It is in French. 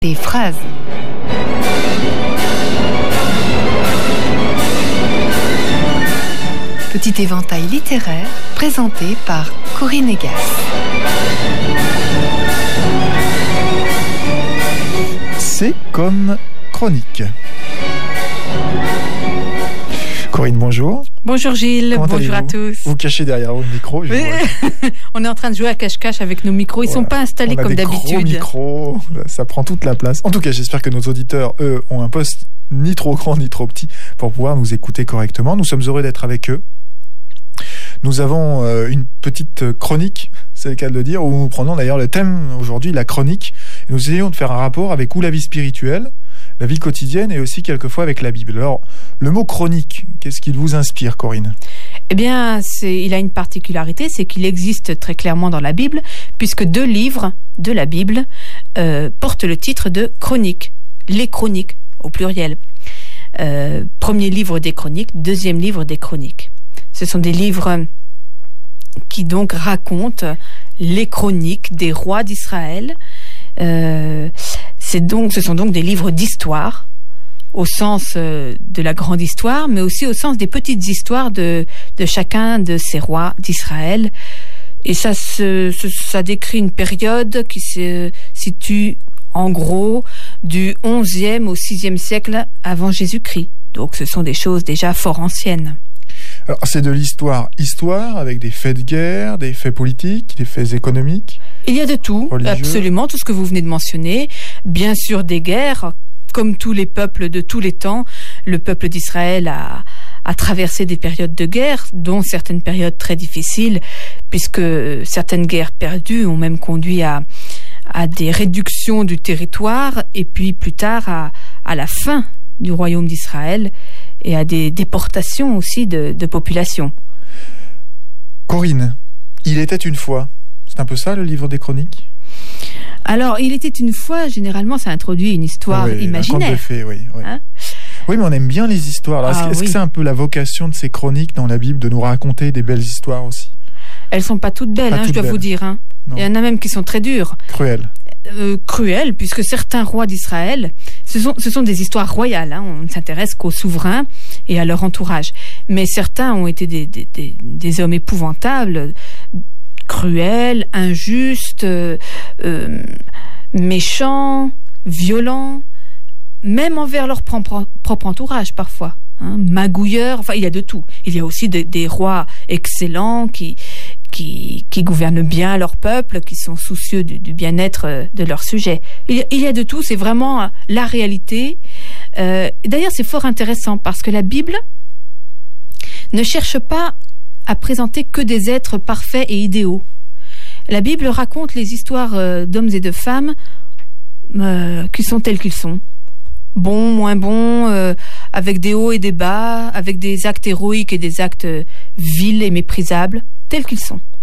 Des phrases. Petit éventail littéraire présenté par Corinne Egas. C'est comme chronique. Corinne, bonjour. Bonjour Gilles, Comment bonjour à tous. Vous cachez derrière vos micros. Oui. On est en train de jouer à cache-cache avec nos micros. Ils ne sont pas installés comme d'habitude. Gros micros, ça prend toute la place. En tout cas, j'espère que nos auditeurs, eux, ont un poste ni trop grand ni trop petit pour pouvoir nous écouter correctement. Nous sommes heureux d'être avec eux. Nous avons une petite chronique, c'est le cas de le dire, où nous prenons d'ailleurs le thème aujourd'hui, la chronique. Et nous essayons de faire un rapport avec la vie spirituelle, la vie quotidienne et aussi quelquefois avec la Bible. Alors, le mot chronique, qu'est-ce qu'il vous inspire, Corinne ? Eh bien, il a une particularité, c'est qu'il existe très clairement dans la Bible, puisque 2 livres de la Bible portent le titre de chroniques, les chroniques au pluriel. Premier livre des chroniques, deuxième livre des chroniques. Ce sont des livres qui donc racontent les chroniques des rois d'Israël. Ce sont donc des livres d'histoire, au sens de la grande histoire, mais aussi au sens des petites histoires de chacun de ces rois d'Israël. Et ça décrit une période qui se situe en gros du 11e au 6e siècle avant Jésus-Christ. Donc ce sont des choses déjà fort anciennes. Alors, c'est de l'histoire avec des faits de guerre, des faits politiques, des faits économiques. Il y a de tout, religieux. Absolument, tout ce que vous venez de mentionner. Bien sûr, des guerres, comme tous les peuples de tous les temps. Le peuple d'Israël a traversé des périodes de guerre, dont certaines périodes très difficiles, puisque certaines guerres perdues ont même conduit à des réductions du territoire, et puis plus tard à la fin du royaume d'Israël, et à des déportations aussi de population. Corinne, il était une fois. C'est un peu ça, le livre des chroniques ? Alors, il était une fois, généralement, ça introduit une histoire imaginaire. Un conte de fées, oui. Hein ? Oui, mais on aime bien les histoires. Alors, est-ce que c'est un peu la vocation de ces chroniques dans la Bible, de nous raconter des belles histoires aussi ? Elles sont pas toutes belles, je dois vous dire. Hein. Il y en a même qui sont très dures. Cruelles, puisque certains rois d'Israël, ce sont des histoires royales, on ne s'intéresse qu'aux souverains et à leur entourage. Mais certains ont été des hommes épouvantables, cruels, injustes, méchants, violents, même envers leur propre entourage parfois. Magouilleurs, enfin il y a de tout. Il y a aussi des rois excellents qui gouvernent bien leur peuple, qui sont soucieux du bien-être de leur sujet. Il y a de tout, c'est vraiment la réalité. D'ailleurs, c'est fort intéressant parce que la Bible ne cherche pas à présenter que des êtres parfaits et idéaux. La Bible raconte les histoires d'hommes et de femmes qui sont tels qu'ils sont. Bons, moins bons, avec des hauts et des bas, avec des actes héroïques et des actes vils et méprisables, tels qu'ils sont.